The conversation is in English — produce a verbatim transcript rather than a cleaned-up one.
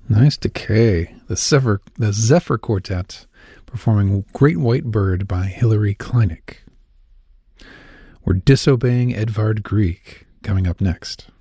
Nice Decay. The Zephyr, the Zephyr Quartet performing Great White Bird by Hilary Kleinig. We're Disobeying Edvard Grieg coming up next.